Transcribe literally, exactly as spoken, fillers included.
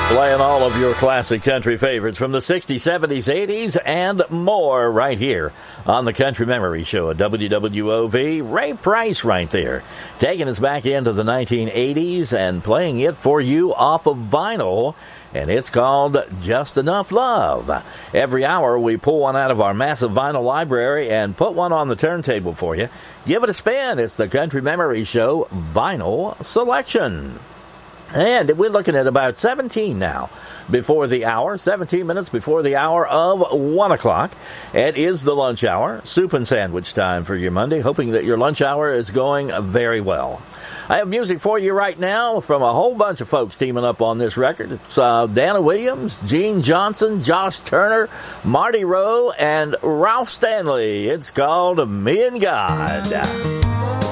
Playing all of your classic country favorites from the sixties, seventies, eighties, and more right here on the Country Memory Show at W W O V. Ray Price right there, taking us back into the nineteen eighties and playing it for you off of vinyl. And it's called Just Enough Love. Every hour we pull one out of our massive vinyl library and put one on the turntable for you. Give it a spin. It's the Country Memory Show Vinyl Selection. And we're looking at about seventeen now before the hour, seventeen minutes before the hour of one o'clock. It is the lunch hour, soup and sandwich time for your Monday, hoping that your lunch hour is going very well. I have music for you right now from a whole bunch of folks teaming up on this record. It's uh, Dana Williams, Gene Johnson, Josh Turner, Marty Rowe, and Ralph Stanley. It's called Me and God.